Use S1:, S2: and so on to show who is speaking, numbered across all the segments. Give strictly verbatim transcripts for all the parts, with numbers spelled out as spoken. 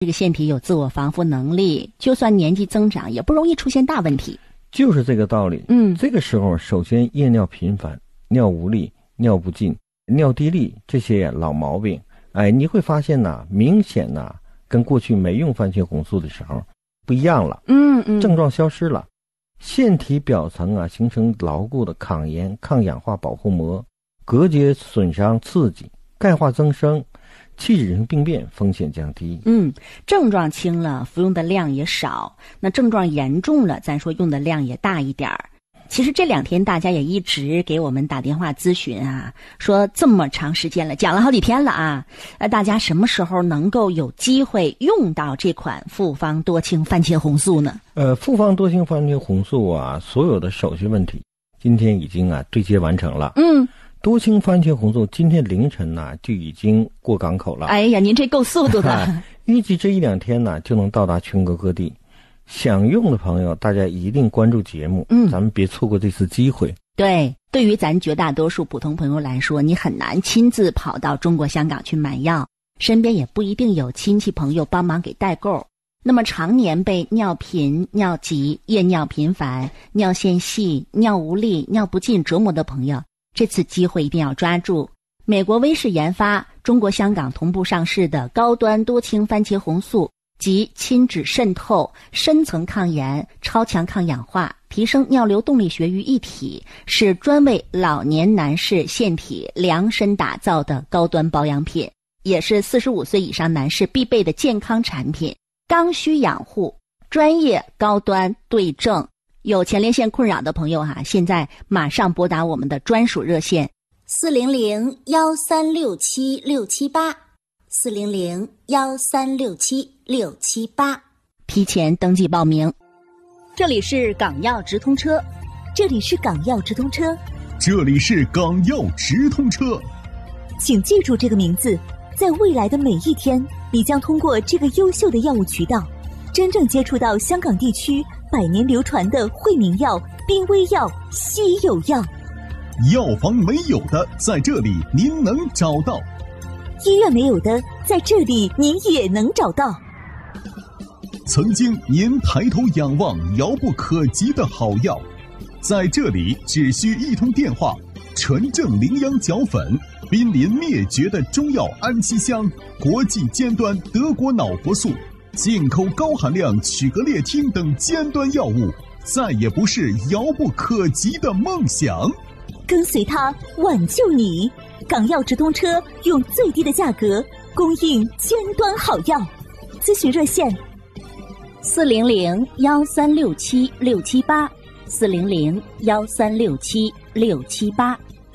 S1: 这个腺体有自我防护能力，就算年纪增长也不容易出现大问题。
S2: 就是这个道理。
S1: 嗯，
S2: 这个时候首先夜尿频繁、尿无力、尿不尽、尿滴沥这些老毛病，哎，你会发现呢，明显呢跟过去没用番茄红素的时候不一样了。
S1: 嗯嗯，
S2: 症状消失了，腺体表层啊形成牢固的抗炎、抗氧化保护膜，隔绝损伤刺激，钙化增生，器质性病变风险降低。
S1: 嗯，症状轻了，服用的量也少；那症状严重了，咱说用的量也大一点儿。其实这两天大家也一直给我们打电话咨询啊，说这么长时间了，讲了好几天了啊，呃，大家什么时候能够有机会用到这款复方多清番茄红素呢？
S2: 呃，复方多清番茄红素啊，所有的手续问题今天已经啊对接完成了。
S1: 嗯。
S2: 多清番茄红素今天凌晨呢、啊、就已经过港口了。
S1: 哎呀，您这够速度的。
S2: 预计这一两天呢就能到达全国各地。想用的朋友，大家一定关注节目，嗯，咱们别错过这次机会。
S1: 对，对于咱绝大多数普通朋友来说，你很难亲自跑到中国香港去买药，身边也不一定有亲戚朋友帮忙给代购。那么常年被尿频、尿急、夜尿频繁、尿线细、尿无力、尿不尽折磨的朋友，这次机会一定要抓住。美国威视研发，中国香港同步上市的高端多清番茄红素及亲脂渗透、深层抗炎、超强抗氧化、提升尿流动力学于一体，是专为老年男士腺体量身打造的高端保养品，也是四十五岁以上男士必备的健康产品。刚需养护，专业高端对症。有前列腺困扰的朋友哈、啊，现在马上拨打我们的专属热线四零零幺三六七六七八，四零零幺三六七六七八，提前登记报名。这里是港药直通车，
S3: 这里是港药直通车，
S4: 这里是港药直通车，
S3: 请记住这个名字，在未来的每一天，你将通过这个优秀的药物渠道，真正接触到香港地区百年流传的惠民药、濒危药、稀有药。
S4: 药房没有的，在这里您能找到；
S3: 医院没有的，在这里您也能找到。
S4: 曾经您抬头仰望遥不可及的好药，在这里只需一通电话，纯正羚羊角粉，濒临灭绝的中药安息香，国际尖端德国脑活素，进口高含量曲格列汀等尖端药物，再也不是遥不可及的梦想。
S3: 跟随它挽救你，港药直通车用最低的价格供应尖端好药。咨询热线四零零幺三六七六七八，四零零幺三六七六七八。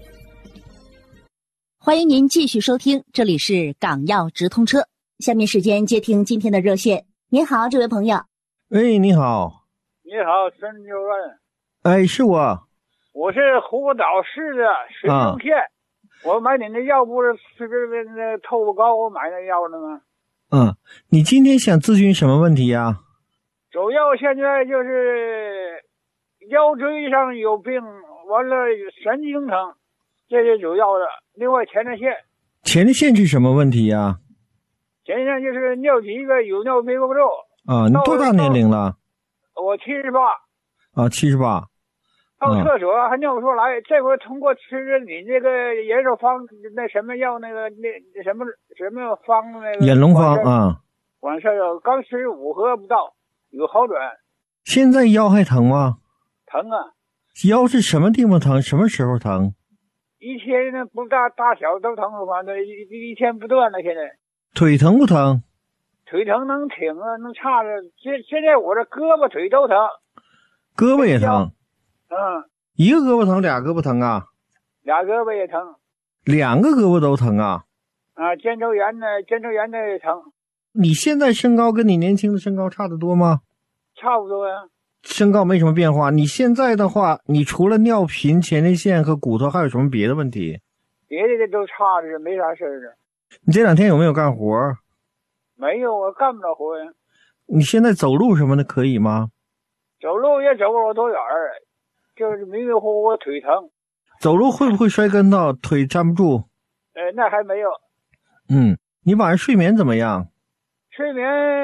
S1: 欢迎您继续收听，这里是港药直通车。下面时间接听今天的热线。您好，这位朋友。
S2: 哎，你好。
S5: 你好，孙主任。
S2: 哎，是我。
S5: 我是湖岛市的水中县、啊，我买你那药不是是那那透不高，我买那药了吗？
S2: 嗯，你今天想咨询什么问题呀？
S5: 主要现在就是腰椎上有病，完了神经疼，这是主要的。另外前列腺。
S2: 前列腺是什么问题呀？
S5: 前列腺就是尿急个有尿憋不住。
S2: 啊，你多大年龄了？我
S5: 七十八。
S2: 啊，七十八。
S5: 到厕所还尿不出来，这回通过吃你这个延寿方那什么药那个那什么什么方那个
S2: 眼龙方啊，
S5: 完事儿刚吃五盒不到，有好转。
S2: 现在腰还疼吗？
S5: 疼啊！
S2: 腰是什么地方疼？什么时候疼？
S5: 一天呢不大大小都疼，反正一一天不断了。现在
S2: 腿疼不疼？
S5: 腿疼能挺啊，能叉着。现现在我这胳膊腿都疼，
S2: 胳膊也疼。
S5: 嗯，
S2: 一个胳膊疼，俩胳膊疼啊？
S5: 俩胳膊也疼，
S2: 两个胳膊都疼啊？
S5: 啊，肩周炎呢，肩周炎的也疼。
S2: 你现在身高跟你年轻的身高差得多吗？
S5: 差不多呀。
S2: 身高没什么变化。你现在的话，你除了尿频、前列腺和骨头，还有什么别的问题？
S5: 别的都差着，没啥事儿的。
S2: 你这两天有没有干活？
S5: 没有，我干不了活呀。
S2: 你现在走路什么的可以吗？
S5: 走路也走不了多远儿。就是迷迷糊糊腿疼，
S2: 走路会不会摔跟头，腿站不住？
S5: 呃，那还没有。
S2: 嗯，你晚上睡眠怎么样？
S5: 睡眠